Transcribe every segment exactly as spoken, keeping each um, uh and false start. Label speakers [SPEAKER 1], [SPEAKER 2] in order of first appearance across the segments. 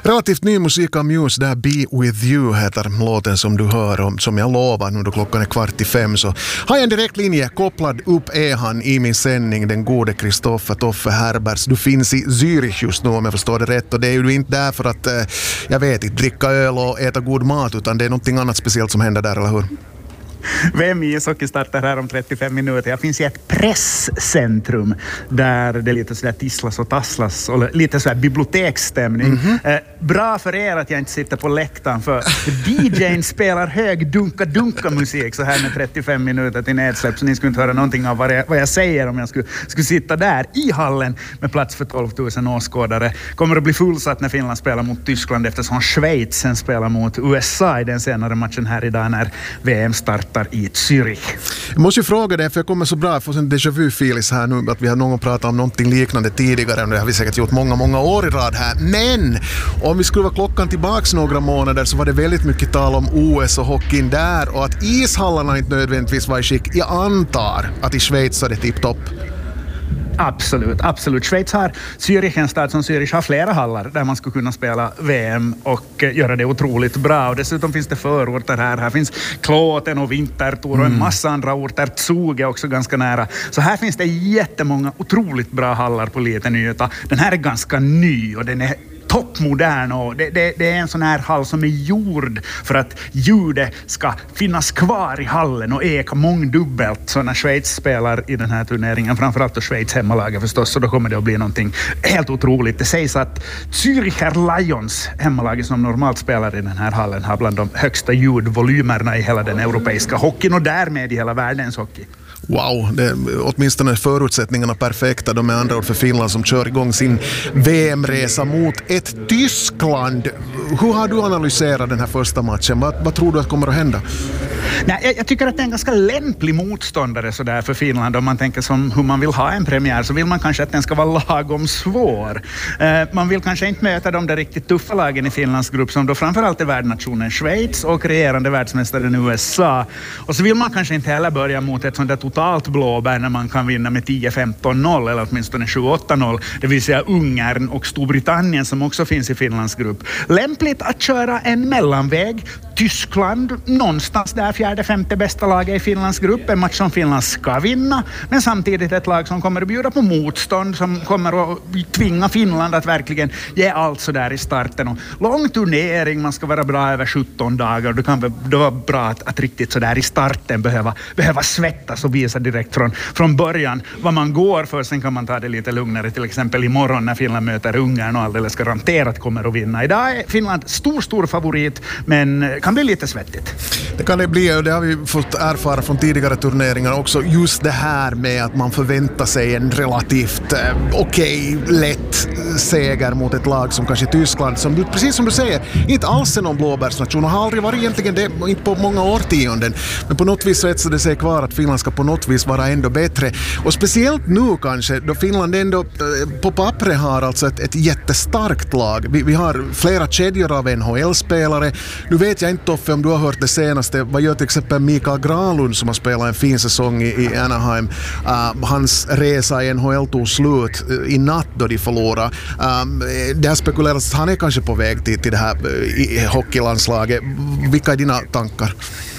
[SPEAKER 1] Relativt ny musik av Muse, där Be With You heter låten som du hör, och som jag lovar nu då klockan är kvart i fem så har jag en direkt linje kopplad upp är han i min sändning, den gode Kristoffer Toffe Herberts. Du finns i Zürich just nu om jag förstår det rätt, och det är ju inte där för att eh, jag vet inte, dricka öl och äta god mat, utan det är någonting annat speciellt som händer där, eller hur?
[SPEAKER 2] V M I ishockey startar här om trettiofem minuter. Jag finns i ett presscentrum där det är lite sådär tisslas och tasslas och lite sådär biblioteksstämning. Mm-hmm. Eh, bra för er att jag inte sitter på läktaren, för D J:n spelar hög dunka-dunka-musik så här med trettiofem minuter till nedsläpp, så ni skulle inte höra någonting av vad jag, vad jag säger om jag skulle, skulle sitta där i hallen med plats för tolv tusen åskådare. Kommer att bli fullsatt när Finland spelar mot Tyskland, eftersom Schweiz sen spelar mot U S A i den senare matchen här idag när V M startar i Zürich.
[SPEAKER 1] Jag måste ju fråga dig, för jag kommer så bra att få en déjà vu-filis här nu, att vi har någon pratat om någonting liknande tidigare, och det har vi säkert gjort många, många år i rad här. Men om vi skulle vara klockan tillbaks några månader så var det väldigt mycket tal om O S och hockeyn där, och att ishallarna inte nödvändigtvis var i skick. Jag antar att i Schweiz är det tipptopp.
[SPEAKER 2] Absolut, absolut. Schweiz har, Zürich, en stad som Zürich, har flera hallar där man skulle kunna spela V M och göra det otroligt bra. Och dessutom finns det förorter här. Här finns Kloten och Winterthur och en massa andra orter. Zug är också ganska nära. Så här finns det jättemånga otroligt bra hallar på liten yta. Den här är ganska ny och den är toppmodern, och det, det, det är en sån här hall som är gjord för att ljudet ska finnas kvar i hallen och eka mångdubbelt. Så när Schweiz spelar i den här turneringen, framförallt då Schweiz hemmalaget förstås, så då kommer det att bli någonting helt otroligt. Det sägs att Züricher Lions, hemmalaget som normalt spelar i den här hallen, har bland de högsta ljudvolymerna i hela den europeiska hockeyn och därmed i hela världens hockey.
[SPEAKER 1] Wow, det är åtminstone förutsättningarna perfekta. De är andra ord för Finland som kör igång sin V M-resa mot ett Tyskland. Hur har du analyserat den här första matchen? Vad, vad tror du att kommer att hända?
[SPEAKER 2] Nej, jag, jag tycker att det är en ganska lämplig motståndare så där för Finland. Om man tänker som hur man vill ha en premiär, så vill man kanske att den ska vara lagom svår. Eh, man vill kanske inte möta de där riktigt tuffa lagen i Finlands grupp, som då framförallt är värdnationen Schweiz och regerande världsmästaren U S A. Och så vill man kanske inte heller börja mot ett sånt där totalt blåbär när man kan vinna med tio femton noll eller åtminstone sju åtta noll. Det vill säga Ungern och Storbritannien som också finns i Finlands grupp. Lämpligt att köra en mellanväg. Tyskland, någonstans där fjärde, femte bästa laget i Finlands grupp. En match som Finland ska vinna, men samtidigt ett lag som kommer att bjuda på motstånd, som kommer att tvinga Finland att verkligen ge allt så där i starten. Och lång turnering, man ska vara bra över sjutton dagar. Det kan det vara bra att, att riktigt så där i starten behöva, behöva svettas och visa direkt från, från början vad man går för. Sen kan man ta det lite lugnare, till exempel imorgon när Finland möter Ungern och alldeles garanterat kommer att vinna. Idag är Finland stor, stor favorit, men kan bli lite svettigt.
[SPEAKER 1] Det kan det bli, och det har vi fått erfara från tidigare turneringar också. Just det här med att man förväntar sig en relativt eh, okej, okay, lätt seger mot ett lag som kanske Tyskland, som du, precis som du säger, inte alls är någon blåbärsnation och har aldrig varit egentligen det, inte på många årtionden. Men på något vis så etsar det sig kvar att Finland ska på något vis vara ändå bättre. Och speciellt nu kanske, då Finland ändå eh, på pappret har alltså ett, ett jättestarkt lag. Vi, vi har flera kedjor av N H L-spelare. Nu vet jag inte, Toffe, om du har hört det senaste. Vad gör till exempel Mikael Granlund som har spelat en fin säsong i, i Anaheim? Uh, hans resa i N H L tog slut uh, i natt då de förlorade. Um, det har spekulerats att han är kanske på väg till, till det här uh, i hockeylandslaget. Vilka är dina tankar?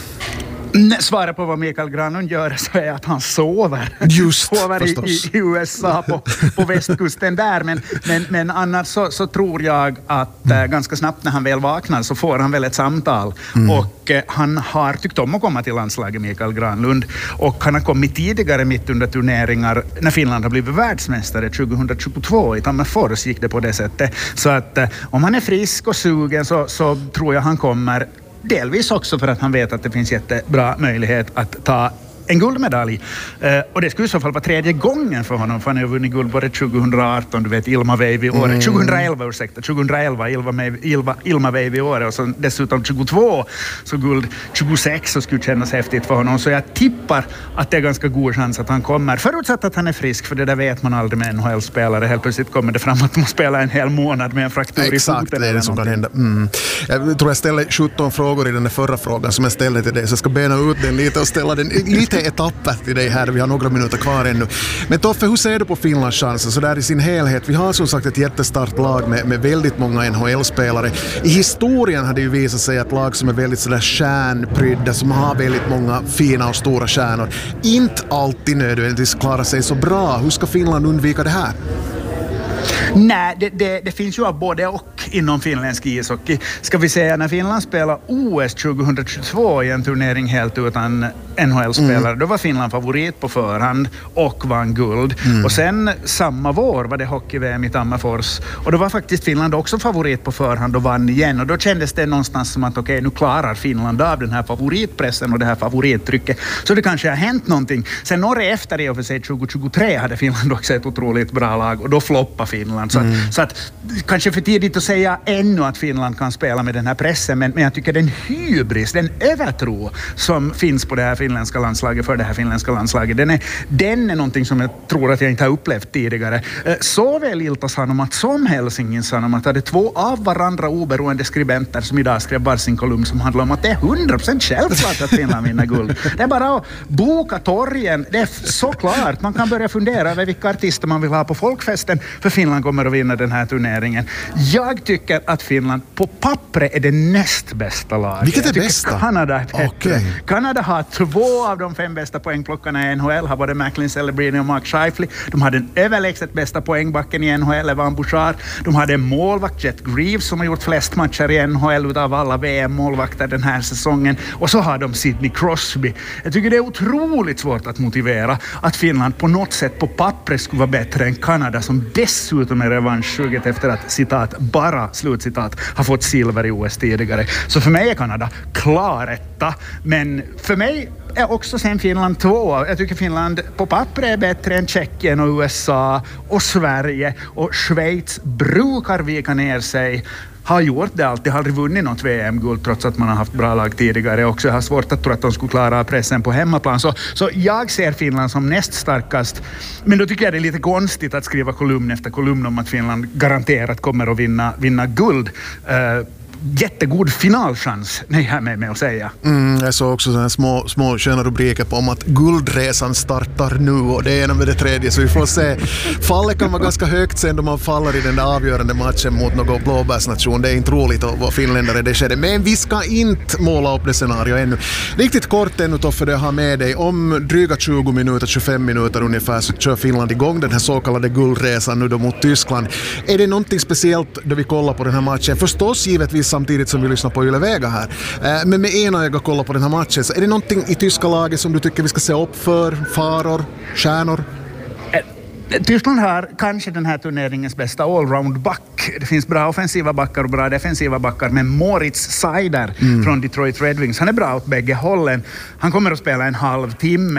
[SPEAKER 2] Svaret på vad Mikael Granlund gör så är att han sover.
[SPEAKER 1] Just,
[SPEAKER 2] sover i, i U S A på, på västkusten där. Men, men, men annars så, så tror jag att mm. äh, ganska snabbt när han väl vaknar så får han väl ett samtal. Mm. Och äh, han har tyckt om att komma till landslaget, Mikael Granlund. Och han har kommit tidigare mitt under turneringar när Finland har blivit världsmästare tjugohundratjugotvå. I Tammerfors gick det på det sättet. Så att äh, om han är frisk och sugen så, så tror jag han kommer. Delvis också för att han vet att det finns jättebra möjlighet att ta en guldmedalj. Uh, och det skulle i så fall vara tredje gången för honom, för han har vunnit guld både tjugohundraarton, du vet, Ilma Veivi året, mm. tjugohundraelva, ursäkta, tjugohundraelva, Ilma, Ilma, Ilma Veivi året, och så dessutom tjugotvå, så guld tjugosex, så skulle kännas häftigt för honom. Så jag tippar att det är ganska god chans att han kommer, förutsatt att han är frisk, för det där vet man aldrig med N H L-spelare. Helt plötsligt kommer det fram att man spelar en hel månad med en fraktur i foten.
[SPEAKER 1] Exakt, det är det som kan hända. Mm. Jag tror jag ställde sjutton frågor i den förra frågan som jag ställde till dig, så jag ska bena ut den lite och ställa den lite med etapper till dig här. Vi har några minuter kvar ännu. Men Toffe, hur ser du på Finlands chanser så där i sin helhet? Vi har som sagt ett jättestarkt lag med, med väldigt många N H L-spelare. I historien har det ju visat sig att lag som är väldigt sådär stjärnprydda, som har väldigt många fina och stora stjärnor, inte alltid nödvändigtvis klarar sig så bra. Hur ska Finland undvika det här?
[SPEAKER 2] Nej, det, det, det finns ju både och inom finländsk ishockey. Ska vi säga, när Finland spelade O S tjugohundratjugotvå i en turnering helt utan N H L-spelare, mm. då var Finland favorit på förhand och vann guld. Mm. Och sen samma vår var det hockey-V M i Tammerfors. Och då var faktiskt Finland också favorit på förhand och vann igen. Och då kändes det någonstans som att okej, okay, nu klarar Finland av den här favoritpressen och det här favorittrycket. Så det kanske har hänt någonting. Sen några efter det, för sig tjugohundratjugotre, hade Finland också ett otroligt bra lag och då floppade Finland. Så att, mm. så att kanske för tidigt att säga ännu att Finland kan spela med den här pressen, men, men jag tycker den hybris, den övertro som finns på det här finländska landslaget, för det här finländska landslaget, den är, den är någonting som jag tror att jag inte har upplevt tidigare. Såväl Ilta Sanomat som Helsingin Sanomat hade två av varandra oberoende skribenter som idag skrev varsin kolumn som handlar om att det är hundra procent självklart att Finland vinner guld. Det är bara att boka torgen, det är så klart. Man kan börja fundera över vilka artister man vill ha på folkfesten, för Finland kommer att vinna den här turneringen. Jag tycker att Finland på pappret är det näst bästa laget.
[SPEAKER 1] Vilket är bästa?
[SPEAKER 2] Kanada är bättre.
[SPEAKER 1] Okay.
[SPEAKER 2] Kanada har två av de fem bästa poängplockarna i N H L, har både Macklin Celebrini och Mark Scheifele. De hade den överlägset bästa poängbacken i N H L, Evan Bouchard. De hade en målvakt, Jet Greaves, som har gjort flest matcher i N H L utav alla V M-målvakter den här säsongen. Och så har de Sidney Crosby. Jag tycker det är otroligt svårt att motivera att Finland på något sätt på pappret skulle vara bättre än Kanada, som dessutom är revanschsuget efter att, citat, bara, slutcitat, har fått silver i O S tidigare. Så för mig är Kanada klaretta, men för mig är också sen Finland två. Jag tycker Finland på papper är bättre än Tjeckien och U S A och Sverige, och Schweiz brukar vika ner sig. Har gjort det alltid, har aldrig vunnit något V M-guld trots att man har haft bra lag tidigare också. Jag har svårt att tro att de skulle klara pressen på hemmaplan. Så, så jag ser Finland som näst starkast. Men då tycker jag det är lite konstigt att skriva kolumn efter kolumn om att Finland garanterat kommer att vinna, vinna guld. Uh, jättegod finalchans, nej, här med, med att säga.
[SPEAKER 1] Mm, jag såg också sådana små, små sköna rubriker på om att guldresan startar nu, och det ena med det tredje, så vi får se. Fallet kan vara ganska högt sen då man faller i den där avgörande matchen mot någon blåbärsnation. Det är inte roligt att vara finländare det skedde, men vi ska inte måla upp det scenario ännu. Riktigt kort ännu, Toffe, det jag har med dig. Om dryga tjugo minuter, tjugofem minuter ungefär, så kör Finland igång den här så kallade guldresan nu då mot Tyskland. Är det någonting speciellt då vi kollar på den här matchen? Förstås givetvis samtidigt som vi lyssnar på Yle Vega här. Men med ena öga kolla på den här matchen, så är det någonting i tyska laget som du tycker vi ska se upp för? Faror, stjärnor?
[SPEAKER 2] Tyskland har kanske den här turneringens bästa allround-back. Det finns bra offensiva backar och bra defensiva backar, men Moritz Seider mm. från Detroit Red Wings, han är bra åt bägge hållen. Han kommer att spela en halv timme